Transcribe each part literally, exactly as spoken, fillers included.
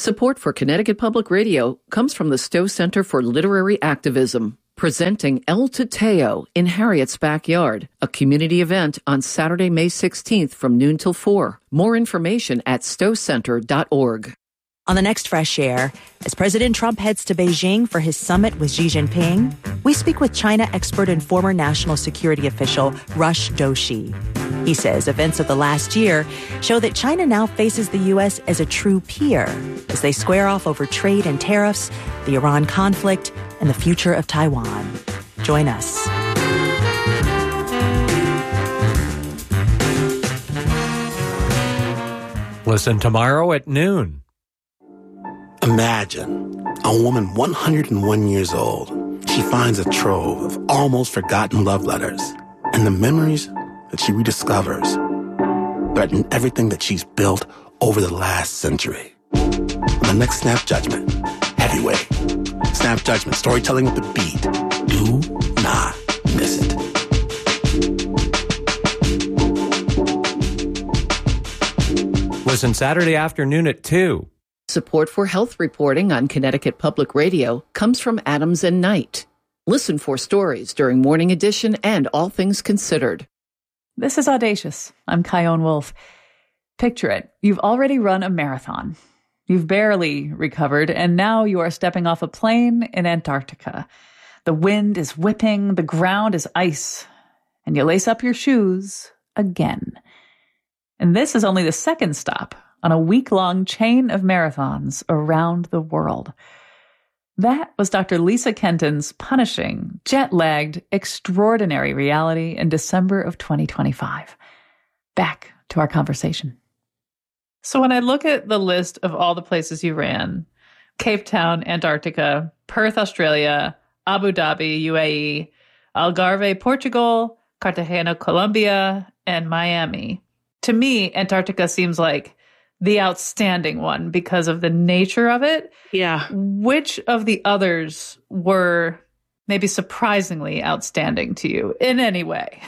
Support for Connecticut Public Radio comes from the Stowe Center for Literary Activism, presenting El Tateo in Harriet's Backyard, a community event on Saturday, May sixteenth from noon till four. More information at stowe center dot org. On the next Fresh Air, as President Trump heads to Beijing for his summit with Xi Jinping, we speak with China expert and former national security official Rush Doshi. He says events of the last year show that China now faces the U S as a true peer as they square off over trade and tariffs, the Iran conflict, and the future of Taiwan. Join us. Listen tomorrow at noon. Imagine a woman one hundred one years old. She finds a trove of almost forgotten love letters, and the memories that she rediscovers threaten everything that she's built over the last century. On the next Snap Judgment, Heavyweight. Snap Judgment, storytelling with the beat. Do not miss it. Listen Saturday afternoon at two. Support for health reporting on Connecticut Public Radio comes from Adams and Knight. Listen for stories during Morning Edition and All Things Considered. This is Audacious. I'm Kyone Wolf. Picture it. You've already run a marathon. You've barely recovered, and now you are stepping off a plane in Antarctica. The wind is whipping, the ground is ice, and you lace up your shoes again. And this is only the second stop on a week-long chain of marathons around the world. That was Doctor Lisa Kenton's punishing, jet-lagged, extraordinary reality in December of twenty twenty-five. Back to our conversation. So when I look at the list of all the places you ran, Cape Town, Antarctica, Perth, Australia, Abu Dhabi, U A E, Algarve, Portugal, Cartagena, Colombia, and Miami, to me, Antarctica seems like the outstanding one because of the nature of it. Yeah. Which of the others were maybe surprisingly outstanding to you in any way?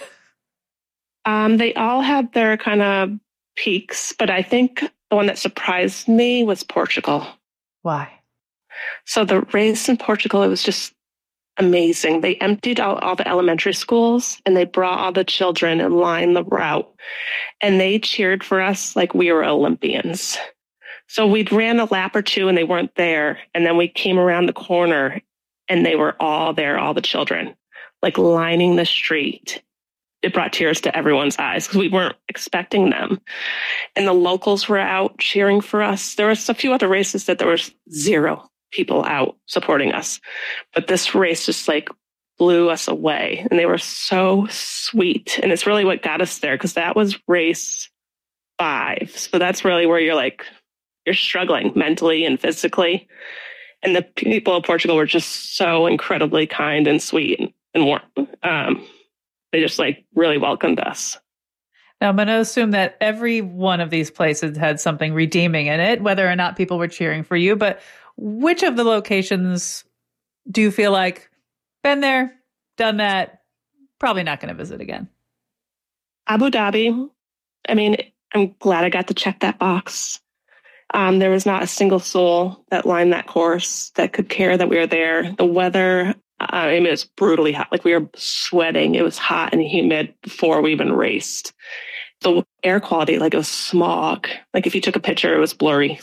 Um, they all had their kind of peaks, but I think the one that surprised me was Portugal. Why? So the race in Portugal, it was just amazing. They emptied out all the elementary schools and they brought all the children and lined the route. And they cheered for us like we were Olympians. So we'd ran a lap or two and they weren't there. And then we came around the corner and they were all there, all the children, like lining the street. It brought tears to everyone's eyes because we weren't expecting them. And the locals were out cheering for us. There was a few other races that there was zero people out supporting us. But this race just like blew us away. And they were so sweet. And it's really what got us there because that was race five. So that's really where you're like, you're struggling mentally and physically. And the people of Portugal were just so incredibly kind and sweet and warm. Um, they just like really welcomed us. Now, I'm going to assume that every one of these places had something redeeming in it, whether or not people were cheering for you. But which of the locations do you feel like, been there, done that, probably not going to visit again? Abu Dhabi. I mean, I'm glad I got to check that box. Um, there was not a single soul that lined that course that could care that we were there. The weather, I mean, it was brutally hot. Like we were sweating. It was hot and humid before we even raced. The air quality, like it was smog. Like if you took a picture, it was blurry.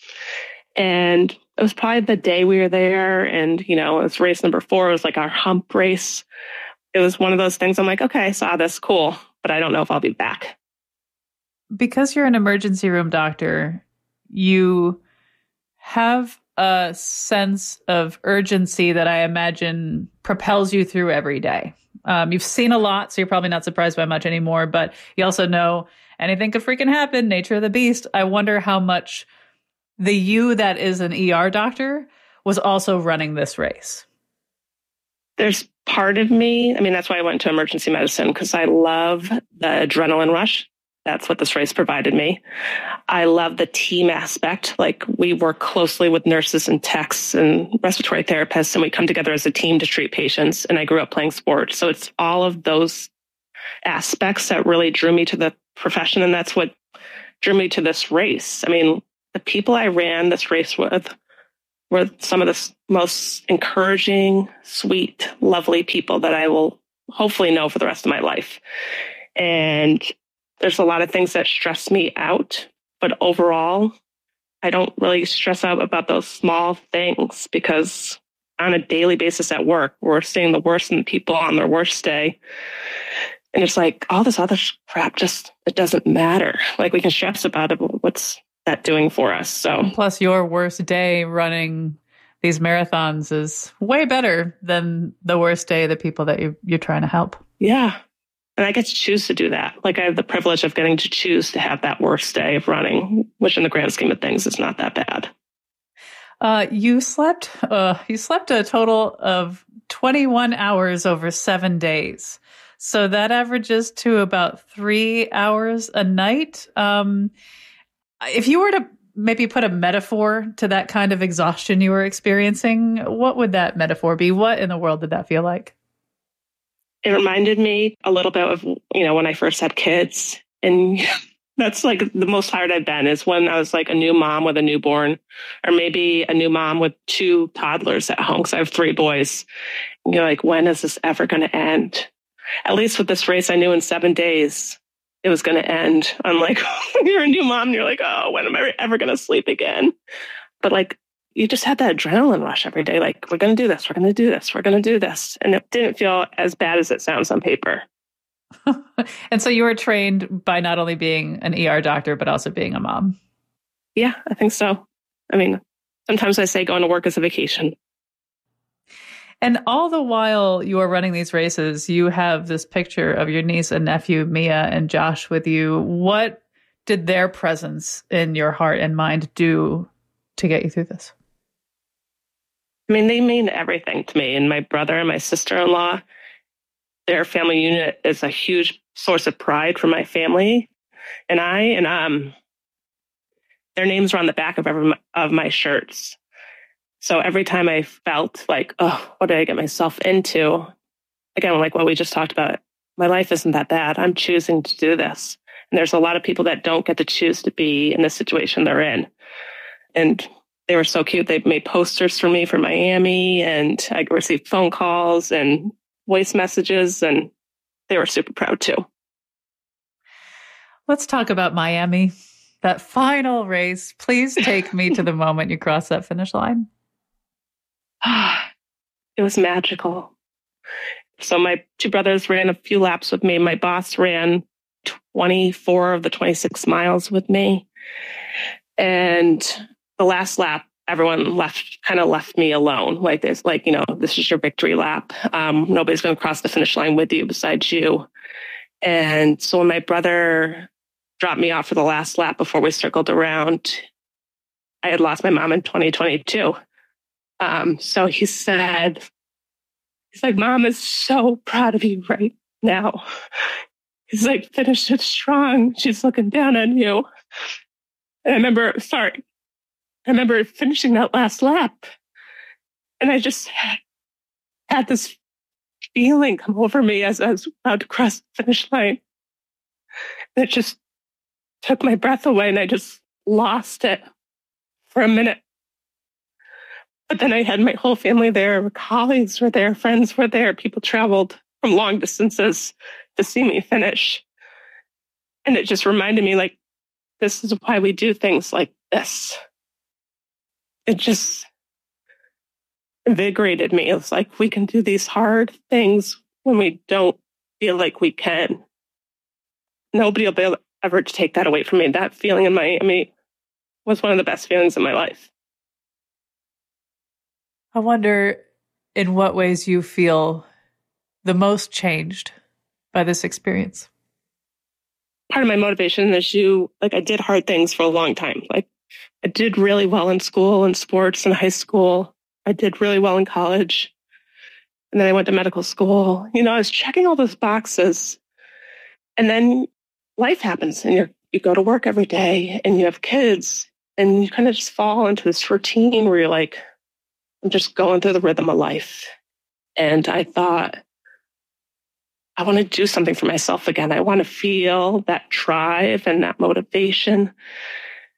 And it was probably the day we were there. And, you know, it was race number four. It was like our hump race. It was one of those things I'm like, okay, I saw this, cool. But I don't know if I'll be back. Because you're an emergency room doctor, you have a sense of urgency that I imagine propels you through every day. Um, you've seen a lot, so you're probably not surprised by much anymore, but you also know anything could freaking happen, nature of the beast. I wonder how much the you that is an E R doctor was also running this race. There's part of me, I mean, that's why I went to emergency medicine, because I love the adrenaline rush. That's what this race provided me. I love the team aspect. Like we work closely with nurses and techs and respiratory therapists, and we come together as a team to treat patients. And I grew up playing sports. So it's all of those aspects that really drew me to the profession. And that's what drew me to this race. I mean, the people I ran this race with were some of the most encouraging, sweet, lovely people that I will hopefully know for the rest of my life. And there's a lot of things that stress me out, but overall, I don't really stress out about those small things because on a daily basis at work, we're seeing the worst in people on their worst day. And it's like all this other crap just, it doesn't matter. Like we can stress about it, but what's that doing for us? So plus your worst day running these marathons is way better than the worst day of the people that you, you're trying to help. Yeah. And I get to choose to do that. Like I have the privilege of getting to choose to have that worst day of running, which in the grand scheme of things is not that bad. Uh, you slept, uh, you slept a total of twenty-one hours over seven days. So that averages to about three hours a night. Um, if you were to maybe put a metaphor to that kind of exhaustion you were experiencing, what would that metaphor be? What in the world did that feel like? It reminded me a little bit of, you know, when I first had kids. And that's like the most tired I've been is when I was like a new mom with a newborn, or maybe a new mom with two toddlers at home because I have three boys. And you're like, when is this ever going to end? At least with this race, I knew in seven days it was going to end. I'm like, you're a new mom and you're like, oh, when am I ever going to sleep again? But like, you just had that adrenaline rush every day. Like, we're going to do this. We're going to do this. We're going to do this. And it didn't feel as bad as it sounds on paper. And so you were trained by not only being an E R doctor, but also being a mom. Yeah, I think so. I mean, sometimes I say going to work is a vacation. And all the while you are running these races, you have this picture of your niece and nephew, Mia and Josh, with you. What did their presence in your heart and mind do to get you through this? I mean, they mean everything to me. And my brother and my sister-in-law, their family unit is a huge source of pride for my family. And I, and um, their names are on the back of every of my shirts. So every time I felt like, oh, what did I get myself into? Again, like what we just talked about, my life isn't that bad. I'm choosing to do this. And there's a lot of people that don't get to choose to be in the situation they're in. And they were so cute. They made posters for me for Miami, and I received phone calls and voice messages, and they were super proud too. Let's talk about Miami, that final race. Please take me to the moment you crossed that finish line. It was magical. So my two brothers ran a few laps with me. My boss ran twenty-four of the twenty-six miles with me. And the last lap, everyone left, kind of left me alone. Like this, like, you know, this is your victory lap. Um, nobody's going to cross the finish line with you besides you. And so when my brother dropped me off for the last lap before we circled around, I had lost my mom in twenty twenty-two. Um, so he said, he's like, Mom is so proud of you right now. He's like, finish it strong. She's looking down on you. And I remember, sorry, I remember finishing that last lap. And I just had, had this feeling come over me as I was about to cross the finish line. And it just took my breath away, and I just lost it for a minute. But then I had my whole family there, colleagues were there, friends were there, people traveled from long distances to see me finish. And it just reminded me, like, this is why we do things like this. It just invigorated me. It was like, we can do these hard things when we don't feel like we can. Nobody will be able ever to take that away from me. That feeling in Miami was one of the best feelings in my life. I wonder in what ways you feel the most changed by this experience. Part of my motivation is you, like I did hard things for a long time. Like I did really well in school and sports in high school. I did really well in college. And then I went to medical school. You know, I was checking all those boxes. And then life happens, and you you go to work every day, and you have kids, and you kind of just fall into this routine where you're like, I'm just going through the rhythm of life. And I thought, I want to do something for myself again. I want to feel that drive and that motivation.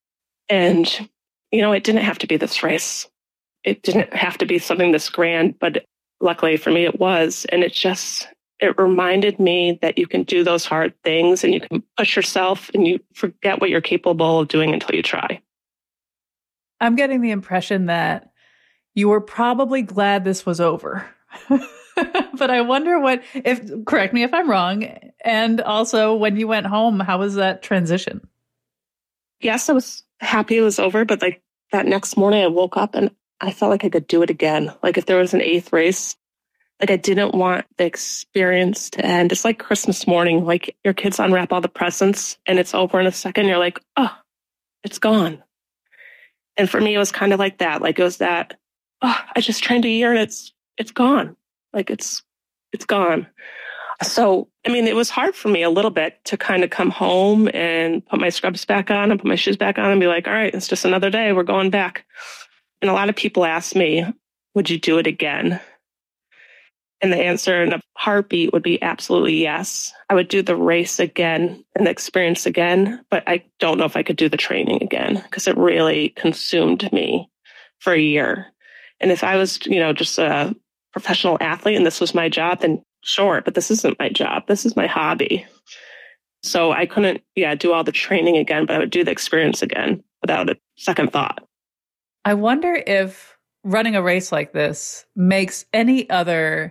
And, you know, it didn't have to be this race. It didn't have to be something this grand, but luckily for me, it was. And it just, it reminded me that you can do those hard things and you can push yourself and you forget what you're capable of doing until you try. I'm getting the impression that you were probably glad this was over. But I wonder what, if, correct me if I'm wrong. And also when you went home, how was that transition? Yes, I was happy it was over, but like that next morning I woke up and I felt like I could do it again. Like if there was an eighth race, like I didn't want the experience to end. It's like Christmas morning, like your kids unwrap all the presents and it's over in a second. You're like, oh, it's gone. And for me, it was kind of like that. Like it was that, oh, I just trained a year and it's, it's gone. Like it's, it's gone. So, I mean, it was hard for me a little bit to kind of come home and put my scrubs back on and put my shoes back on and be like, all right, it's just another day. We're going back. And a lot of people ask me, would you do it again? And the answer in a heartbeat would be absolutely yes. I would do the race again and the experience again, but I don't know if I could do the training again because it really consumed me for a year. And if I was, you know, just a professional athlete and this was my job, then sure, but this isn't my job. This is my hobby. So I couldn't, yeah, do all the training again, but I would do the experience again without a second thought. I wonder if running a race like this makes any other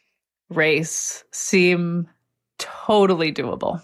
race seem totally doable.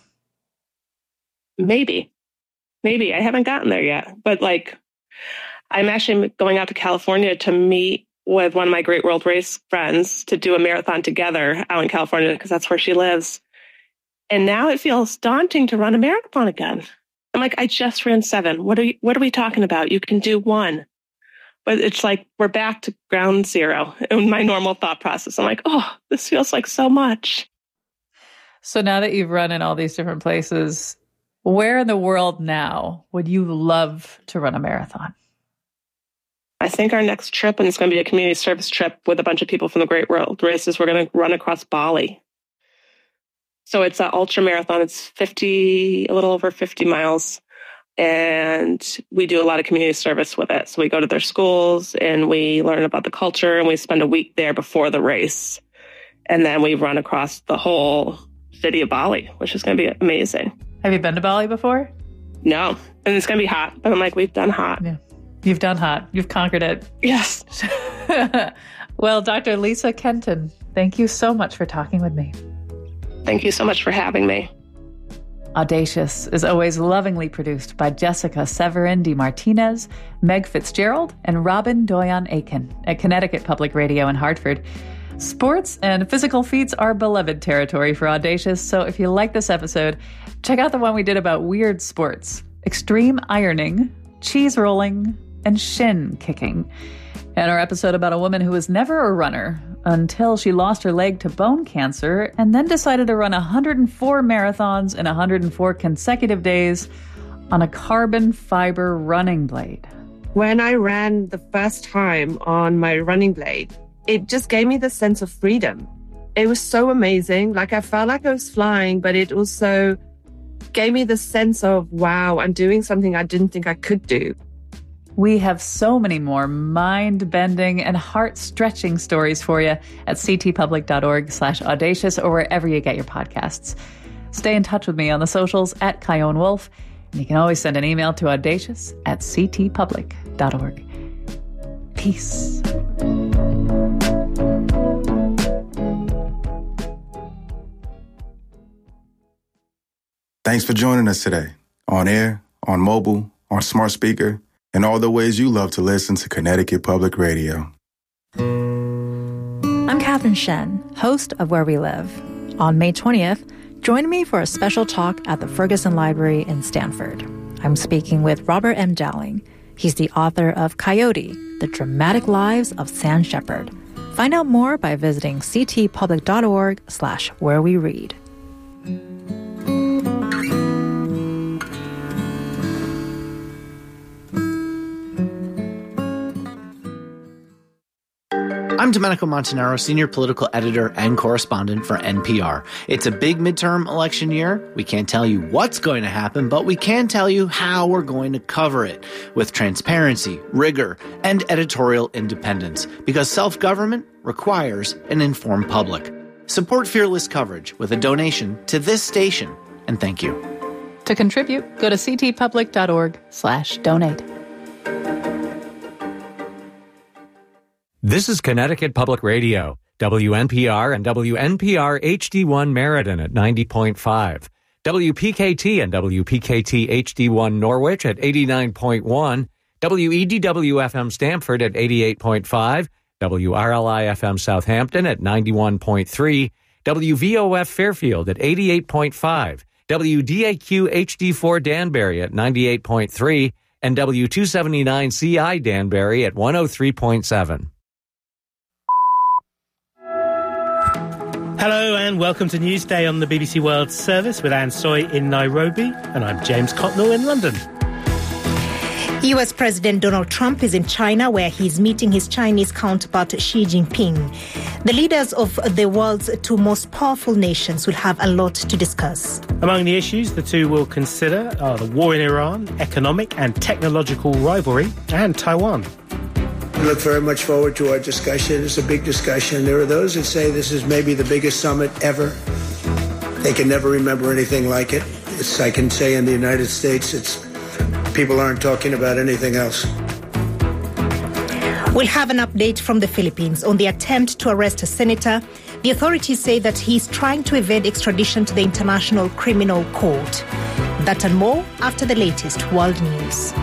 Maybe. Maybe. I haven't gotten there yet. But like, I'm actually going out to California to meet with one of my Great World Race friends to do a marathon together out in California because that's where she lives. And now it feels daunting to run a marathon again. I'm like, I just ran seven. What are you, what are we talking about? You can do one. But it's like we're back to ground zero in my normal thought process. I'm like, oh, this feels like so much. So now that you've run in all these different places, where in the world now would you love to run a marathon? I think our next trip, and it's going to be a community service trip with a bunch of people from the Great World Races, we're going to run across Bali. So it's an ultra marathon. It's fifty, a little over fifty miles. And we do a lot of community service with it. So we go to their schools and we learn about the culture and we spend a week there before the race. And then we run across the whole city of Bali, which is going to be amazing. Have you been to Bali before? No. And it's going to be hot. But I'm like, we've done hot. Yeah. You've done hot. You've conquered it. Yes. Well, Doctor Lisa Kenton, thank you so much for talking with me. Thank you so much for having me. Audacious is always lovingly produced by Jessica Severin de Martinez, Meg Fitzgerald, and Robin Doyon Aiken at Connecticut Public Radio in Hartford. Sports and physical feats are beloved territory for Audacious, so if you like this episode, check out the one we did about weird sports, extreme ironing, cheese rolling, and shin kicking. And our episode about a woman who was never a runner until she lost her leg to bone cancer and then decided to run one hundred four marathons in one hundred four consecutive days on a carbon fiber running blade. When I ran the first time on my running blade, it just gave me the sense of freedom. It was so amazing. Like I felt like I was flying, but it also gave me the sense of, wow, I'm doing something I didn't think I could do. We have so many more mind-bending and heart-stretching stories for you at ctpublic.org slash audacious or wherever you get your podcasts. Stay in touch with me on the socials at Chion Wolf, and you can always send an email to audacious at ctpublic dot org. Peace. Thanks for joining us today, on air, on mobile, on smart speaker, and all the ways you love to listen to Connecticut Public Radio. I'm Catherine Shen, host of Where We Live. On May twentieth, join me for a special talk at the Ferguson Library in Stamford. I'm speaking with Robert M. Dowling. He's the author of Coyote, The Dramatic Lives of San Shepard. Find out more by visiting ctpublic.org slash where we read. I'm Domenico Montanaro, senior political editor and correspondent for N P R. It's a big midterm election year. We can't tell you what's going to happen, but we can tell you how we're going to cover it with transparency, rigor, and editorial independence, because self-government requires an informed public. Support fearless coverage with a donation to this station, and thank you. To contribute, go to ctpublic.org slash donate. This is Connecticut Public Radio, W N P R and W N P R H D one Meriden at ninety point five, W P K T and W P K T H D one Norwich at eighty-nine point one, W E D W F M Stamford at eighty-eight point five, W R L I F M Southampton at ninety-one point three, W V O F Fairfield at eighty-eight point five, W D A Q H D four Danbury at ninety-eight point three, and W two seventy-nine C I Danbury at one oh three point seven. Hello and welcome to Newsday on the B B C World Service with Anne Soy in Nairobi, and I'm James Cotnell in London. U S President Donald Trump is in China, where he's meeting his Chinese counterpart Xi Jinping. The leaders of the world's two most powerful nations will have a lot to discuss. Among the issues the two will consider are the war in Iran, economic and technological rivalry, and Taiwan. I look very much forward to our discussion. It's a big discussion. There are those that say this is maybe the biggest summit ever. They can never remember anything like it. It's, I can say in the United States, it's people aren't talking about anything else. We'll have an update from the Philippines on the attempt to arrest a senator. The authorities say that he's trying to evade extradition to the International Criminal Court. That and more after the latest world news.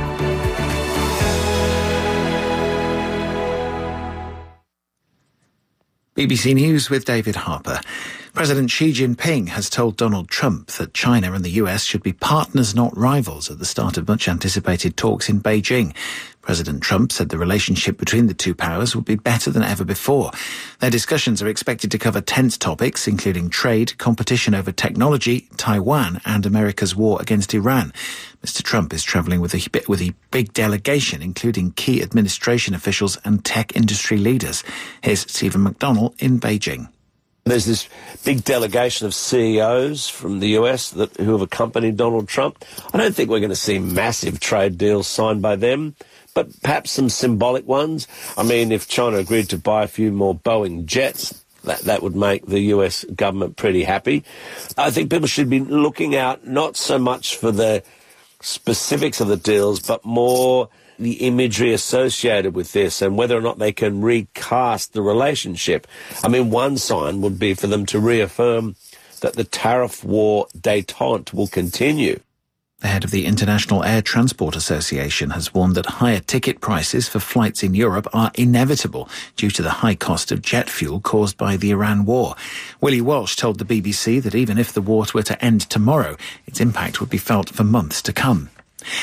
B B C News with David Harper. President Xi Jinping has told Donald Trump that China and the U S should be partners, not rivals, at the start of much-anticipated talks in Beijing. President Trump said the relationship between the two powers would be better than ever before. Their discussions are expected to cover tense topics, including trade, competition over technology, Taiwan, and America's war against Iran. Mister Trump is travelling with a, with a big delegation, including key administration officials and tech industry leaders. Here's Stephen McDonnell in Beijing. There's this big delegation of C E Os from the U S that who have accompanied Donald Trump. I don't think we're going to see massive trade deals signed by them, but perhaps some symbolic ones. I mean, if China agreed to buy a few more Boeing jets, that, that would make the U S government pretty happy. I think people should be looking out not so much for the specifics of the deals, but more the imagery associated with this and whether or not they can recast the relationship. I mean, one sign would be for them to reaffirm that the tariff war détente will continue. The head of the International Air Transport Association has warned that higher ticket prices for flights in Europe are inevitable due to the high cost of jet fuel caused by the Iran war. Willie Walsh told the B B C that even if the war were to end tomorrow, its impact would be felt for months to come.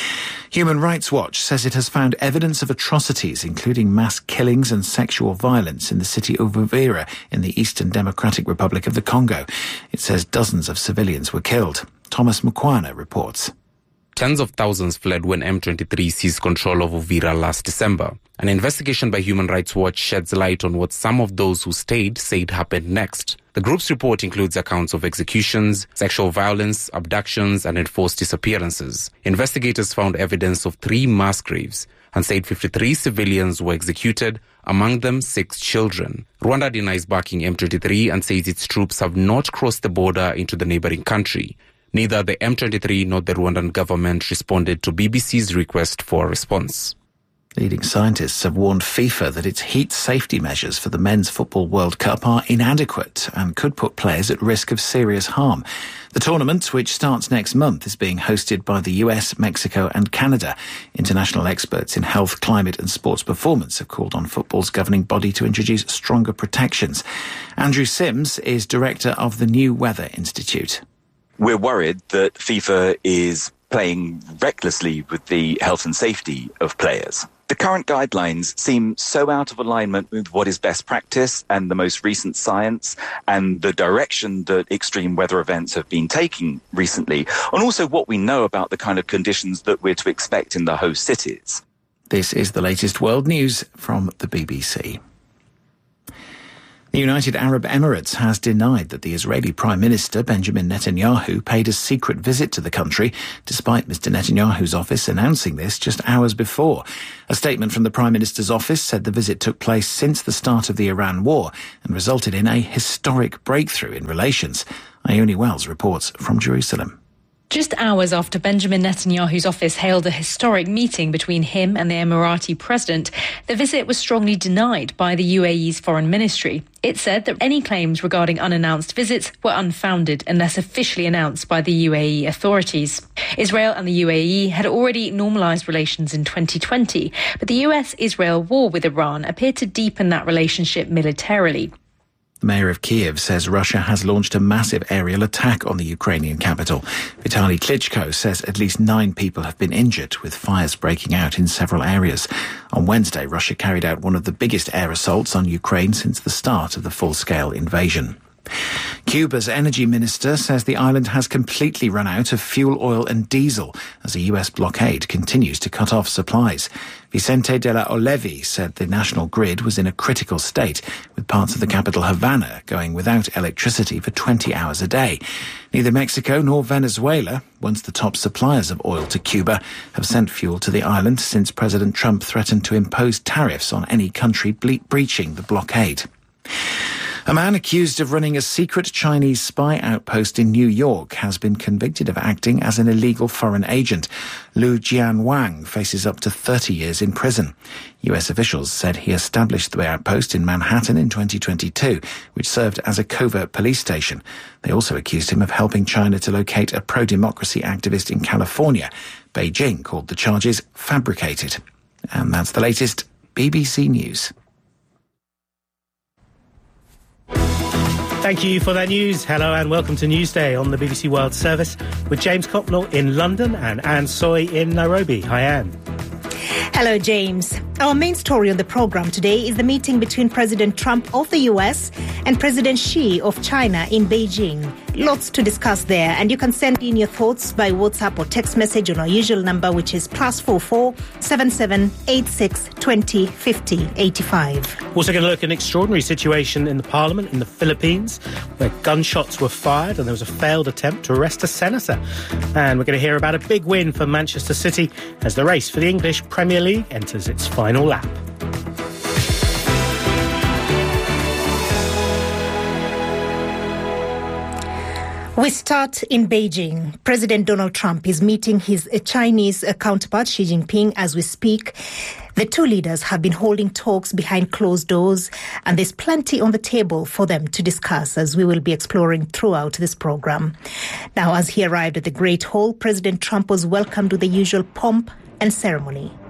Human Rights Watch says it has found evidence of atrocities, including mass killings and sexual violence, in the city of Uvira in the Eastern Democratic Republic of the Congo. It says dozens of civilians were killed. Thomas Mukwana reports. Tens of thousands fled when M twenty-three seized control of Uvira last December. An investigation by Human Rights Watch sheds light on what some of those who stayed said happened next. The group's report includes accounts of executions, sexual violence, abductions, and enforced disappearances. Investigators found evidence of three mass graves and said fifty-three civilians were executed, among them six children. Rwanda denies backing M twenty-three and says its troops have not crossed the border into the neighboring country. Neither the M twenty-three nor the Rwandan government responded to B B C's request for a response. Leading scientists have warned FIFA that its heat safety measures for the Men's Football World Cup are inadequate and could put players at risk of serious harm. The tournament, which starts next month, is being hosted by the U S, Mexico and Canada. International experts in health, climate and sports performance have called on football's governing body to introduce stronger protections. Andrew Sims is director of the New Weather Institute. We're worried that FIFA is playing recklessly with the health and safety of players. The current guidelines seem so out of alignment with what is best practice and the most recent science and the direction that extreme weather events have been taking recently, and also what we know about the kind of conditions that we're to expect in the host cities. This is the latest world news from the B B C. The United Arab Emirates has denied that the Israeli Prime Minister Benjamin Netanyahu paid a secret visit to the country, despite Mister Netanyahu's office announcing this just hours before. A statement from the Prime Minister's office said the visit took place since the start of the Iran war and resulted in a historic breakthrough in relations. Ione Wells reports from Jerusalem. Just hours after Benjamin Netanyahu's office hailed a historic meeting between him and the Emirati president, the visit was strongly denied by the U A E's foreign ministry. It said that any claims regarding unannounced visits were unfounded unless officially announced by the U A E authorities. Israel and the U A E had already normalised relations in twenty twenty, but the U S-Israel war with Iran appeared to deepen that relationship militarily. The mayor of Kiev says Russia has launched a massive aerial attack on the Ukrainian capital. Vitaly Klitschko says at least nine people have been injured, with fires breaking out in several areas. On Wednesday, Russia carried out one of the biggest air assaults on Ukraine since the start of the full-scale invasion. Cuba's energy minister says the island has completely run out of fuel oil and diesel as a U S blockade continues to cut off supplies. Vicente de la Olevi said the national grid was in a critical state, with parts of the capital Havana going without electricity for twenty hours a day. Neither Mexico nor Venezuela, once the top suppliers of oil to Cuba, have sent fuel to the island since President Trump threatened to impose tariffs on any country ble- breaching the blockade. A man accused of running a secret Chinese spy outpost in New York has been convicted of acting as an illegal foreign agent. Lu Jianwang faces up to thirty years in prison. U S officials said he established the outpost in Manhattan in twenty twenty-two, which served as a covert police station. They also accused him of helping China to locate a pro-democracy activist in California. Beijing called the charges fabricated. And that's the latest B B C News. Thank you for that news. Hello and welcome to Newsday on the B B C World Service with James Copnell in London and Anne Soy in Nairobi. Hi, Anne. Hello, James. Our main story on the programme today is the meeting between President Trump of the U S and President Xi of China in Beijing. Lots to discuss there, and you can send in your thoughts by WhatsApp or text message on our usual number, which is plus four four seven seven eight six twenty fifty eighty five. Also going to look at an extraordinary situation in the Parliament in the Philippines, where gunshots were fired and there was a failed attempt to arrest a senator. And we're going to hear about a big win for Manchester City as the race for the English Premier League enters its final lap. We start in Beijing. President Donald Trump is meeting his Chinese counterpart Xi Jinping as we speak. The two leaders have been holding talks behind closed doors, and there's plenty on the table for them to discuss, as we will be exploring throughout this program. Now, as he arrived at the Great Hall, President Trump was welcomed with the usual pomp and ceremony.